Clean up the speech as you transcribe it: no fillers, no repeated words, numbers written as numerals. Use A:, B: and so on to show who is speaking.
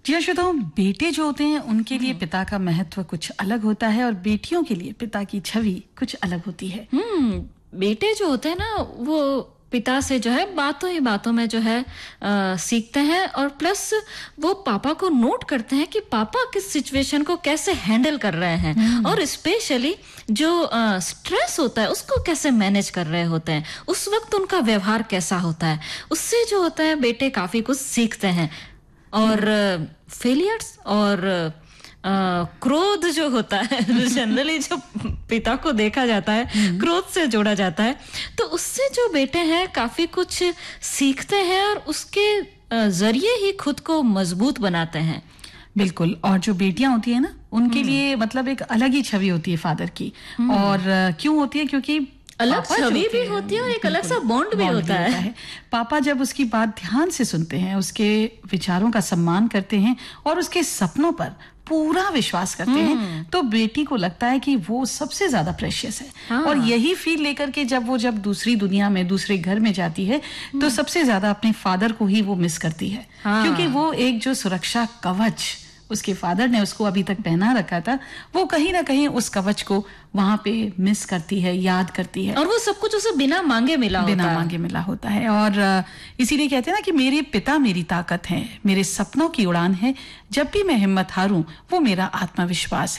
A: जी श्रोताओं, बेटे जो होते हैं उनके लिए पिता का महत्व कुछ अलग होता है और बेटियों के लिए पिता की छवि कुछ अलग होती है।
B: बेटे जो होते हैं ना वो पिता से जो है बातों ही बातों में जो है सीखते हैं और प्लस वो पापा को नोट करते हैं कि पापा किस सिचुएशन को कैसे हैंडल कर रहे हैं और स्पेशली जो स्ट्रेस होता है उसको कैसे मैनेज कर रहे होते हैं, उस वक्त उनका व्यवहार कैसा होता है, उससे जो होता है बेटे काफी कुछ सीखते हैं। और फेलियर्स और क्रोध जो होता है जनरली जो पिता को देखा जाता है क्रोध से जोड़ा जाता है, तो उससे जो बेटे हैं काफी कुछ सीखते हैं और उसके जरिए ही खुद को मजबूत बनाते हैं।
A: बिल्कुल। और जो बेटियां होती है ना उनके लिए मतलब एक अलग ही छवि होती है फादर की। और क्यों होती है? क्योंकि
B: अलग छवि भी होती है और एक अलग सा बॉन्ड भी होता है।
A: पापा जब उसकी बात ध्यान से सुनते हैं, उसके विचारों का सम्मान करते हैं और उसके सपनों पर पूरा विश्वास करते हैं, तो बेटी को लगता है कि वो सबसे ज्यादा प्रेशियस है। हाँ। और यही फील लेकर के जब दूसरी दुनिया में दूसरे घर में जाती है तो सबसे ज्यादा अपने फादर को ही वो मिस करती है। हाँ। क्योंकि वो एक जो सुरक्षा कवच उसके फादर ने उसको अभी तक पहना रखा था, वो कहीं ना कहीं उस कवच को वहां पे मिस करती है, याद करती है।
B: और वो सब कुछ उसे बिना मांगे मिला
A: होता है। और इसीलिए कहते हैं ना कि मेरे पिता मेरी ताकत है, मेरे सपनों की उड़ान है, जब भी मैं हिम्मत हारूं वो मेरा आत्मविश्वास है।